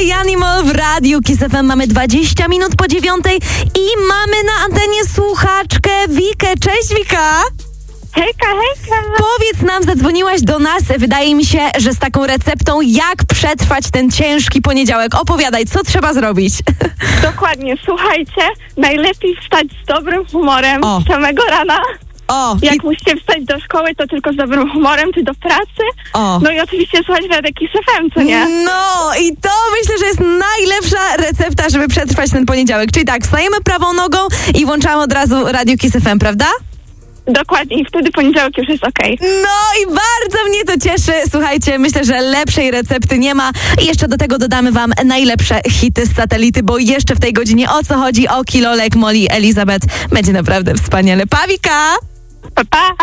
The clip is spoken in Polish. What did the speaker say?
Animal w Radiu Kiss FM. Mamy 20 minut po 9 i mamy na antenie słuchaczkę Wikę. Cześć, Wika! Hejka, hejka! Powiedz nam, zadzwoniłaś do nas, wydaje mi się, że z taką receptą, jak przetrwać ten ciężki poniedziałek. Opowiadaj, co trzeba zrobić? Dokładnie, słuchajcie, najlepiej wstać z dobrym humorem z samego rana. Jak musicie wstać do szkoły, to tylko z dobrym humorem, czy do pracy. No i oczywiście słuchać Radia Kiss FM, co nie? No i to myślę, że jest najlepsza recepta, żeby przetrwać ten poniedziałek. Czyli tak, wstajemy prawą nogą i włączamy od razu Radio Kiss FM, prawda? Dokładnie, i wtedy poniedziałek już jest okej. No i bardzo mnie to cieszy. Słuchajcie, myślę, że lepszej recepty nie ma. I jeszcze do tego dodamy wam najlepsze hity z satelity, bo jeszcze w tej godzinie o co chodzi? O Kilolek, Molly, Elizabeth. Będzie naprawdę wspaniale. Pa, Wika! Pa, pa!